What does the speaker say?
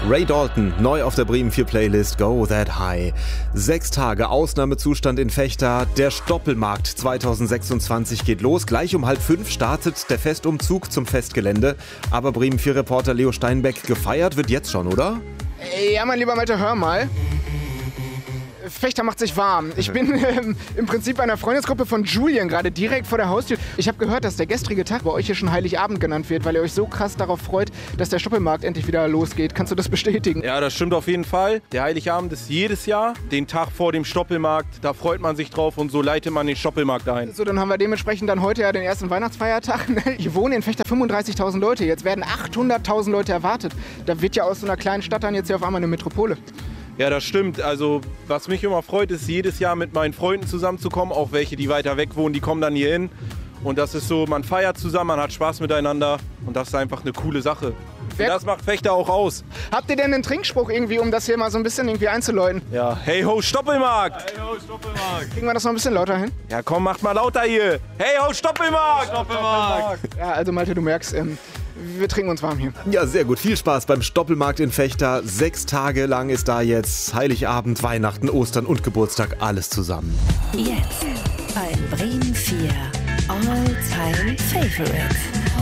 Ray Dalton, neu auf der Bremen 4 Playlist, Go That High. 6 Tage Ausnahmezustand in Vechta. Der Stoppelmarkt 2026 geht los. Gleich um 4:30 startet der Festumzug zum Festgelände. Aber Bremen 4 Reporter Leo Steinbeck, gefeiert wird jetzt schon, oder? Ja, mein lieber Malte, hör mal. Vechta macht sich warm. Ich bin im Prinzip bei einer Freundesgruppe von Julian, gerade direkt vor der Haustür. Ich habe gehört, dass der gestrige Tag bei euch hier schon Heiligabend genannt wird, weil ihr euch so krass darauf freut, dass der Stoppelmarkt endlich wieder losgeht. Kannst du das bestätigen? Ja, das stimmt auf jeden Fall. Der Heiligabend ist jedes Jahr, den Tag vor dem Stoppelmarkt. Da freut man sich drauf und so leitet man den Stoppelmarkt ein. So, dann haben wir dementsprechend dann heute ja den ersten Weihnachtsfeiertag. Hier wohnen in Vechta 35.000 Leute. Jetzt werden 800.000 Leute erwartet. Da wird ja aus so einer kleinen Stadt dann jetzt hier auf einmal eine Metropole. Ja, das stimmt. Also, was mich immer freut, ist jedes Jahr mit meinen Freunden zusammenzukommen. Auch welche, die weiter weg wohnen, die kommen dann hier hin. Und das ist so, man feiert zusammen, man hat Spaß miteinander. Und das ist einfach eine coole Sache. Und das macht Vechta auch aus. Habt ihr denn einen Trinkspruch irgendwie, um das hier mal so ein bisschen irgendwie einzuläuten? Ja, hey ho, Stoppelmarkt! Hey ho, Stoppelmarkt! Kriegen wir das noch ein bisschen lauter hin? Ja, komm, macht mal lauter hier! Hey ho, Stoppelmarkt! Stoppelmarkt! Ja, also Malte, du merkst, wir trinken uns warm hier. Ja, sehr gut. Viel Spaß beim Stoppelmarkt in Vechta. 6 Tage lang ist da jetzt Heiligabend, Weihnachten, Ostern und Geburtstag alles zusammen. Jetzt ein Bremen 4 All-Time Favorite.